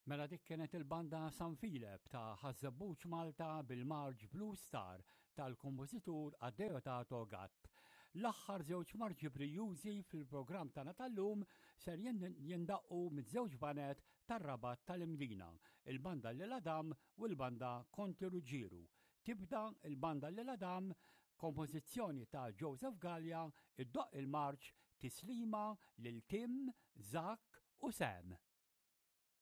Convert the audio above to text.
Mela dik kienet il-banda San Filip ta' Ħażabbuċ Malta bil-marġ Blue Star tal-kompożitur Addeodato Gatt. L-aħħar żewġ marġi prijużi fil-programm tagħna tal-lum ser jindaqqu miż-żewġ banet tar-Rabat tal-Imdina, il-banda Lil Adam u l-banda Konti Ruġieru. Tibda il-banda Lil Adam, kompożizzjoni ta' Joseph Gallia, iddoq il-marġ Tislima lil Tim, Zak u Sam.